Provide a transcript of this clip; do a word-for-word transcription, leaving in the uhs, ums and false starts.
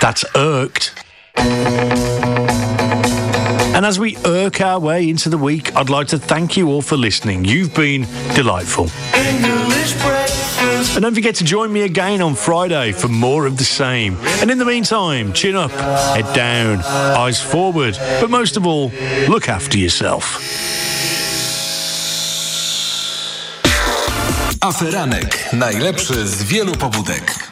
That's irked. And as we irk our way into the week, I'd like to thank you all for listening. You've been delightful. And don't forget to join me again on Friday for more of the same. And in the meantime, chin up, head down, eyes forward, but most of all, look after yourself. Aferanek. Najlepszy z wielu pobudek.